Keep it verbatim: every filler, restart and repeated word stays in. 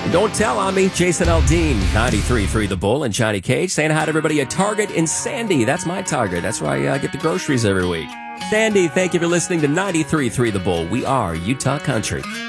Don't tell on me, Jason Aldean, ninety-three point three The Bull, and Johnny Cage, saying hi to everybody at Target in Sandy. That's my Target. That's where I uh, get the groceries every week. Sandy, thank you for listening to ninety-three point three The Bull. We are Utah Country.